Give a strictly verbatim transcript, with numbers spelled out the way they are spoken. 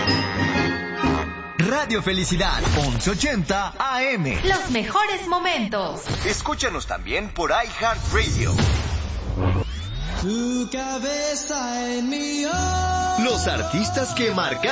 Radio Felicidad, once ochenta A M. Los mejores momentos. Escúchanos también por iHeartRadio. Tu cabeza en mi ojo. Los artistas que marcan